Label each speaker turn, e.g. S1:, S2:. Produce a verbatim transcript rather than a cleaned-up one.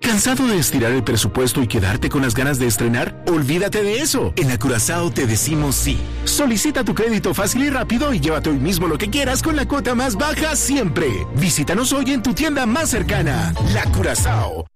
S1: ¿Cansado de estirar el presupuesto y quedarte con las ganas de estrenar? Olvídate de eso. En Curazao te decimos sí. Solicita tu crédito fácil y rápido y llévate hoy mismo lo que quieras con la cuota más baja siempre. Visítanos hoy en tu tienda más cercana. La Curazao.